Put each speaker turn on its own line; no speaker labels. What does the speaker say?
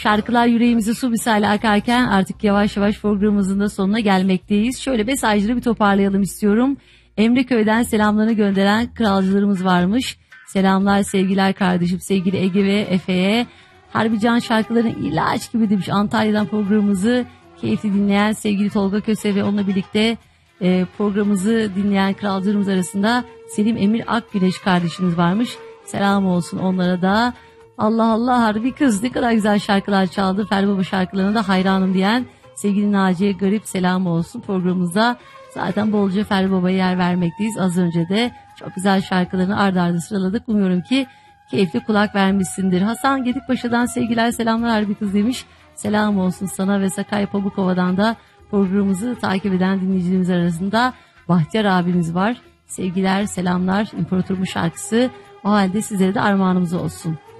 Şarkılar yüreğimizi su misali akarken artık yavaş yavaş programımızın da sonuna gelmekteyiz. Şöyle mesajları bir toparlayalım istiyorum. Emreköy'den selamlarını gönderen kralcılarımız varmış. Selamlar, sevgiler kardeşim, sevgili Ege ve Efe'ye. Harbican şarkılarına ilaç gibi demiş. Antalya'dan programımızı keyifli dinleyen sevgili Tolga Köse ve onunla birlikte programımızı dinleyen kralcılarımız arasında Selim Emir Akgüneş kardeşimiz varmış. Selam olsun onlara da. Allah Allah, harbi kız, ne kadar güzel şarkılar çaldı. Ferdi Baba şarkılarına da hayranım diyen sevgili Naciye Garip, selam olsun. Programımızda zaten bolca Ferdi Baba'ya yer vermekteyiz. Az önce de çok güzel şarkılarını arda arda sıraladık. Umuyorum ki keyifli kulak vermişsindir. Hasan Gedikpaşa'dan sevgiler, selamlar harbi kız demiş. Selam olsun sana ve Sakay Pamukova'dan da programımızı takip eden dinleyicilerimiz arasında Bahtiyar abimiz var. Sevgiler, selamlar, İmparatorumuz şarkısı o halde sizlere de armağanımız olsun.